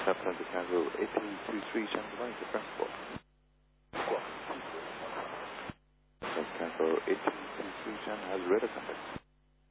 Lufthansa Cargo 8223 Shanghai Line to Frankfurt. Lufthansa Cargo 8223 Shanghai has radar contact.